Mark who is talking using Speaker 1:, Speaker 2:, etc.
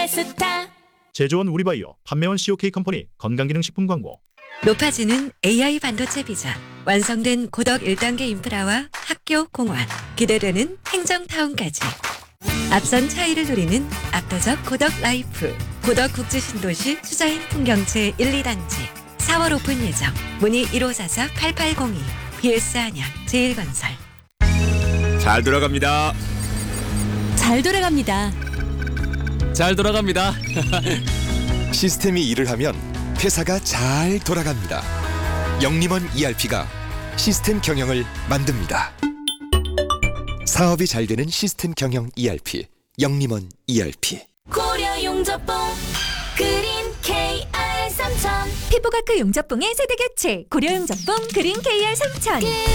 Speaker 1: 일레스타.
Speaker 2: 제조원 우리바이오, 판매원 COK 컴퍼니 건강기능식품 광고.
Speaker 3: 높아지는 AI 반도체 비전, 완성된 고덕 1단계 인프라와 학교, 공원, 기대되는 행정타운까지. 앞선 차이를 누리는 압도적 고덕 라이프, 고덕 국제신도시 수자인 풍경채 1, 2단지. 4월 오픈 예정. 문의 1544-8802. BS 안양 제일건설.
Speaker 4: 잘 돌아갑니다.
Speaker 1: 잘 돌아갑니다.
Speaker 5: 잘 돌아갑니다.
Speaker 6: 시스템이 일을 하면 회사가 잘 돌아갑니다. 영림원 ERP가 시스템 경영을 만듭니다. 사업이 잘 되는 시스템 경영 ERP, 영림원 ERP.
Speaker 1: 고려 용접봉 그린 KR 3000.
Speaker 7: 피부과크 용접봉의 세대 교체 고려 용접봉 그린 KR 3000.